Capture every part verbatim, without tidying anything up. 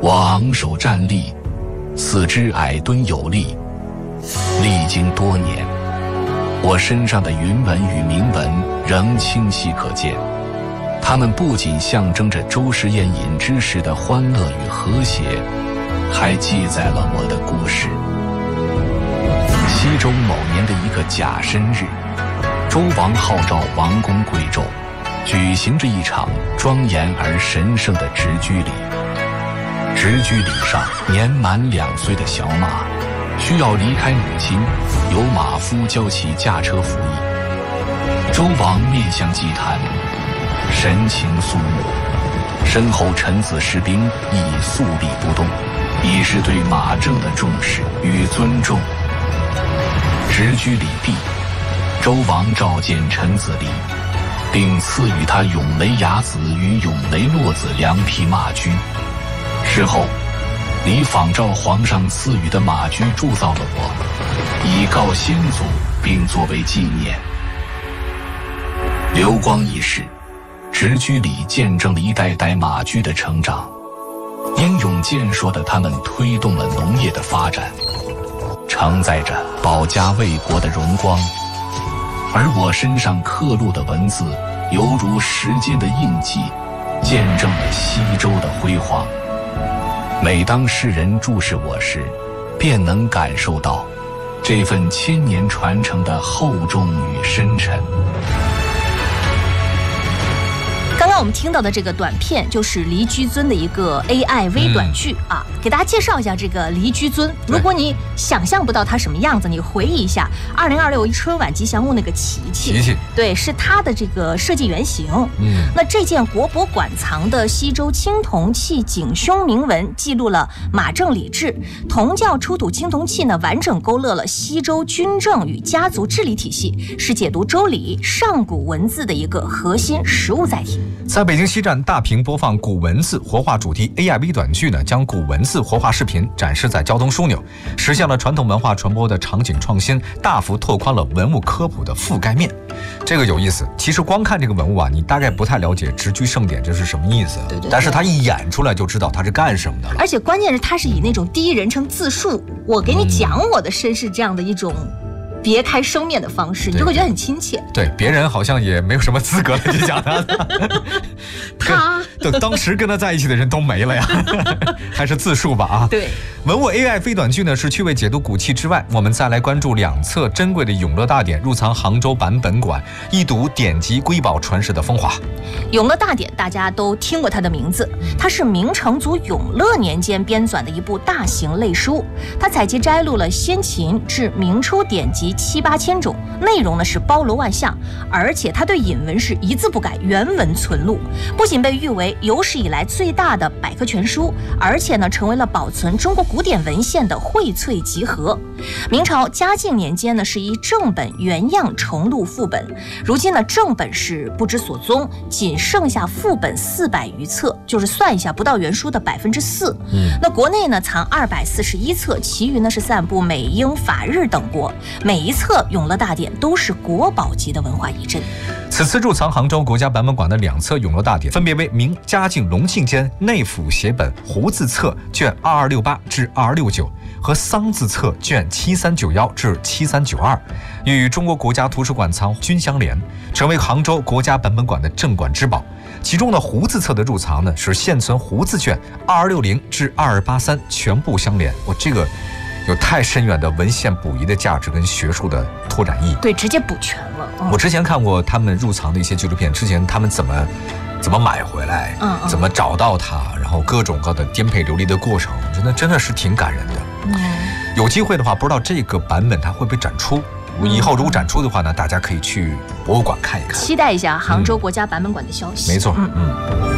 我昂首站立，四肢矮蹲有力。历经多年，我身上的云纹与铭文仍清晰可见，它们不仅象征着周氏宴饮之时的欢乐与和谐，还记载了我的故事。西周某年的一个甲申日，周王号召王公贵胄，举行着一场庄严而神圣的执居礼。执居礼上，年满两岁的小马需要离开母亲，由马夫教其驾车服役。周王面向祭坛，神情肃穆，身后臣子士兵亦肃立不动，以示对马政的重视与尊重。执居礼毕，周王召见臣子礼，并赐予他永雷雅子与永雷诺子两匹马驹。事后，礼仿照皇上赐予的马驹铸造了我，以告先祖，并作为纪念。流光易逝，执居礼见证了一代代马驹的成长，英勇健硕的他们推动了农业的发展，承载着保家卫国的荣光。而我身上刻录的文字，犹如时间的印记，见证了西周的辉煌。每当世人注视我时，便能感受到这份千年传承的厚重与深沉。 刚刚我们听到的这个短片就是黎居尊的一个 A I 微短剧、嗯、啊，给大家介绍一下这个黎居尊。如果你想象不到他什么样子，你回忆一下二零二六春晚吉祥物那个琪琪， 琪琪， 对，是他的这个设计原型。嗯，那这件国博馆藏的西周青铜器颈胸铭文，记录了马政礼制。铜教出土青铜器呢，完整勾勒了西周军政与家族治理体系，是解读周礼上古文字的一个核心实物载体。 在北京西站大屏播放古文字活化主题 A I 微短剧呢，将古文字活化视频展示在交通枢纽，实现了传统文化传播的场景创新，大幅拓宽了文物科普的覆盖面。这个有意思，其实光看这个文物啊，你大概不太了解执居盛典这是什么意思， 对对对， 但是他一演出来就知道他是干什么的了。 而且关键是他是以那种第一人称自述，我给你讲我的身世这样的一种别开生面的方式，你就会觉得很亲切。 对，别人好像也没有什么资格来去讲他的。 他对，当时跟他在一起的人都没了呀，还是自述吧啊。 对， 文物 A I 微短剧呢，是趣味解读古器之外，我们再来关注两册珍贵的永乐大典入藏杭州版本馆，一睹典籍瑰宝传世的风华。 永乐大典大家都听过它的名字，它是明成祖永乐年间编纂的一部大型类书，它采集摘录了先秦至明初典籍七八千种，内容呢是包罗万象，而且它对引文是一字不改，原文存录，不仅被誉为有史以来最大的百科全书，而且呢成为了保存中国古典文献的荟萃集合。明朝嘉靖年间呢是以正本原样重录副本，如今呢正本是不知所踪，仅剩下副本四百余册，就是算一下不到原书的百分之四。嗯，那国内呢藏二百四十一册，其余呢是散布美英法日等国，每一册永乐大典都是国宝级的文化遗珍。 此次入藏杭州国家版本馆的两册永乐大典，分别为明嘉靖隆庆间内府写本胡字册卷二二六八至二二六九和桑字册卷七三九一至七三九二，与中国国家图书馆藏均相连，成为杭州国家版本馆的镇馆之宝。其中的胡字册的入藏呢，使现存胡字卷二二六零至二二八三全部相连。我这个有太深远的文献补遗的价值跟学术的拓展意义， 对，直接补全了。嗯、 我之前看过他们入藏的一些纪录片，之前他们怎么怎么买回来，嗯嗯怎么找到它，然后各种各的颠沛流离的过程，我觉得真的是挺感人的。嗯，有机会的话，不知道这个版本它会不会展出。以后如果展出的话呢，大家可以去博物馆看一看， 期待一下杭州国家版本馆的消息。 嗯、没错，嗯嗯。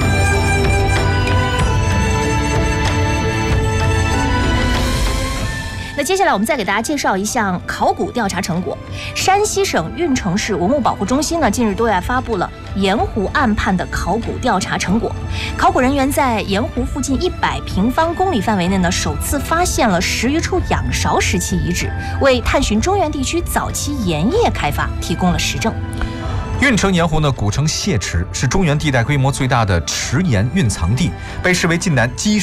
那接下来我们再给大家介绍一项考古调查成果。山西省运城市文物保护中心呢，近日对外发布了盐湖岸畔的考古调查成果。考古人员在盐湖附近一百平方公里范围内呢，首次发现了十余处仰韶时期遗址，为探寻中原地区早期盐业开发提供了实证。 运城盐湖呢，古称谢池，是中原地带规模最大的池盐蕴藏地，被视为晋南积